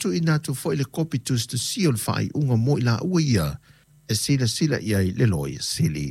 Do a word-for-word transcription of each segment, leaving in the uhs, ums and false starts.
atu ina tu fo ile kopi tu stu siol fai unga mo ila uia e sila sila ia i lelo i sili.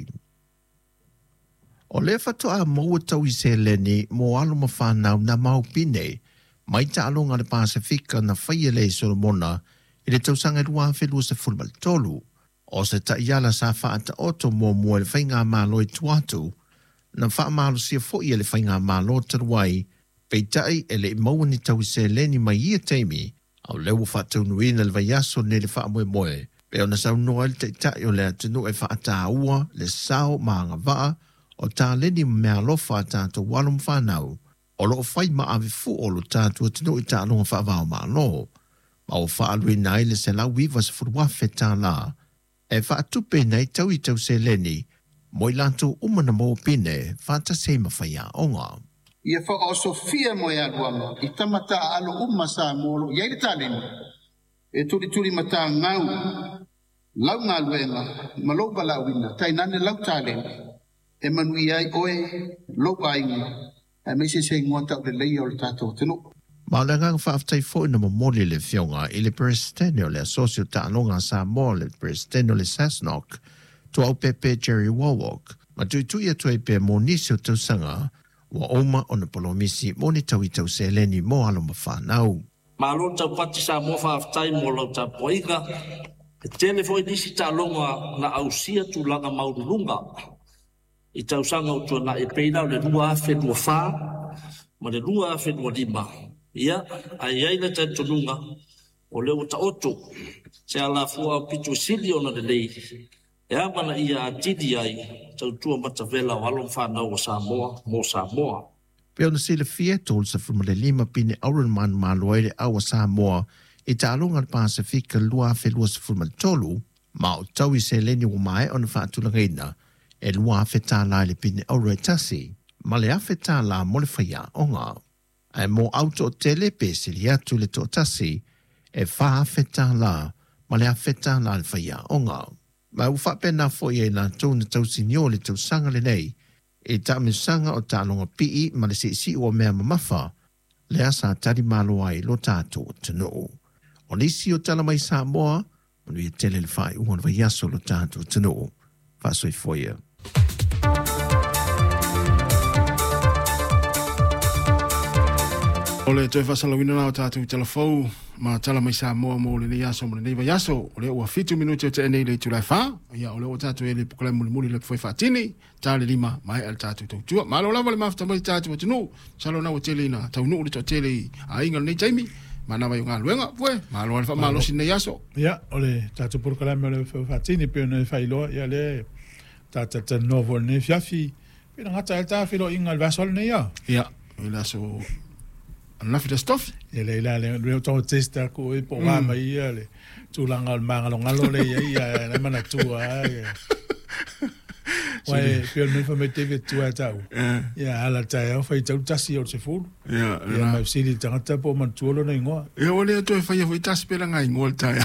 O le fato a maua tau i se leni mo alo ma whanau na maupine mai ta alonga le Pasifika na whaia le Solomona i le tausanga rua whelua se fulmal tolu. O se ta iala sa whaata oto mo mua le whainga malo i tuatu na wha malo sia fo i le whainga malo taruai peitai e le maua ni tau i se leni mai ia teimi au lewa whaatau nuina le vaiaso ne le wha moe moe. Pe ona sau noa le te tai o le atunu e whaata ua le sao maanga vaa o tā leni mea lofa tātou walum whanau, o loo whai ma awe fu o lo tātou atinu i tā longa whaavao maa lo. Ma o whaalui nai le se lau wiwa se furuafe tā la, e whaatupe nei tau i tau se leni, mo i lantou umana mo pine, whaata se ma whaia onga. Ia wha o Sofia mo e aluanga, i tamata alo umma sa molo, iai le tāleni, e turi turi mata ngau, lau ngā luenga, ma lau balawina, tainane lau tāleni, e manui ai oe lo ainga e me se se ngota le lei o le tato tino. Ma le ngang whaaftai fo ina mamoli le fionga i le presidente le asosio ta alonga sa mo le presidente le Sasnok tu au pepe Jerry Wawok ma tui tui atu e pe mo nisi o tau sanga wa oma o na polomisi mo ni tau i tau se leni mo alo ma whanau. Ma alo tau pati sa mo whaaftai mo lau ta poiga e tele fo i nisi ta alonga na ausia tu langa maurulunga i tausanga o tua na e peina o le rua a whenua whā, ma le rua a whenua lima. Ia, a iaina tai tonunga, o leo ta oto, se ala fua o pitu sili o na le lei. E amana ia a tidi ai, tau tua matavela o alon whanau o Samoa, mo Samoa. Peo na sile fietol sa fuma le lima pine auran man maloere au a Samoa, i ta alonga le Pasifika lua a whenua sa fuma le tolu, ma o tau i se leni o mai o na whaatulangaina, e lua awheta la le pine aura e tasi, ma le awheta la mo le whaia onga. E mo auto o tele pese li atu le to tasi, e wha awheta la, ma le awheta la le whaia onga. Ma u whapena fo i e la tau na tau sinio le tau sanga le nei, e ta me sanga o ta longa pii ma le si si o mea mamafa, le asa tari malo ai lo tato o tano. O nisi o tala mai Samoa, manu i tele le whai uan vaiaso lo tato o tano. Fasoi foia. Ole toi fasalawina na o tātou i telefou, ma tala mai sa moa mo le yaso mo le neiva yaso, o le ua fitu minuti o te enei le tulai wha, ia o le o tātou e le pukalai muli muli le pwoi whatini, tā le lima mai al tātou tau tua. Ma lo lava le mafta mai tātou atu nu, salo na o tele ina, tau nu le to tele i a inga nei taimi, ma na vai ngā luenga, pwe, ma lo alfa ma lo sinne yaso. Ia, o le tātou pukalai mo le pwoi whatini, peo ne whailoa, ia le tātou te novo ne fiafi, pina ngata e tā whilo inga le vasol ne ia. Ia, i la so... Anafi da stof. Ele ila le le to testa ko e po ma mai le tu langa al manga ngalo le ia na mana tua. Wai pio me fa mete ve tua tau. Ia ala tai o fai tau tasi o se fulu. Ia, ia ma sili tangata po man tuolo na ingoa. Ia ole to fai foi tas pela ngai ngol tai.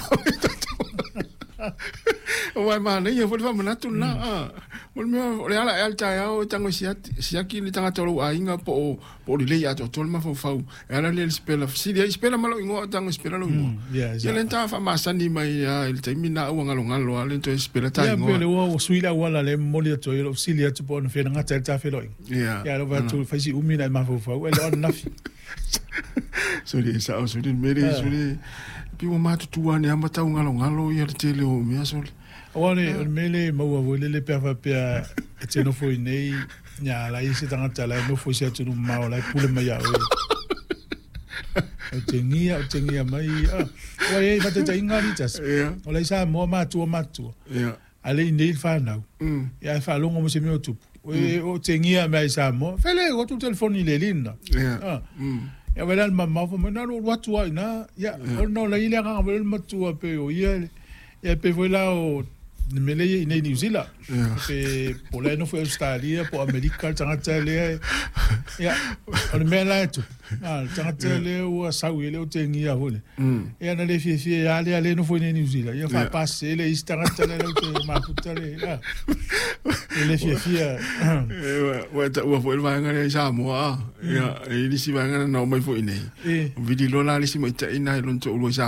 Wai ma nei e foi fa manatu na. Mo me ole ala al tai o tango sia sia ki ni tangata lo ainga po po le ia to tol ma fo fau. Era le spela sili spela malo ingoa tango spela lo ingoa. Ia, ia lenta fa ma sani mai il termina o ngalo ngalo ale to spela tai ingoa. Ia pele o suila wala le moli to yo sili atu po no fe ngata ta fe lo. Ia. Ia lo va tu fa si umina ma fo fau. Ele on nafi. Sorry, sa o sorry meri sorry. Piwa matu tuani ama tau ngalo ngalo ia le tele o mea sorry. Wane mele maua vole le pefa pea e te no foi nei nya la isi tangata la no foi se tu no mau la pule mai a o te ngia o te ngia mai ah wai va te inga ni tas o la isa mo ma tu ma tu ya ale nei fa na ya fa longo mo se me o tu o te ngia mai sa mo fele o tu telefoni le linda ya ya vela ma ma fo na lo watu na ya no la ile nga vela ma tu pe o ya ya pe vola o mele i nei New Zealand pe pola no foi Australia po America tangata le ya on me la tu ah tangata le o sawi le o tengi a vole ya na le fie fie ya le ale no foi nei New Zealand ya fa passer le tangata le o ma puta le ya le fie fie eh wa wa foi va ngare sa mo ya e li si va ngare no mai foi nei video la li si mo ita ina lo to lo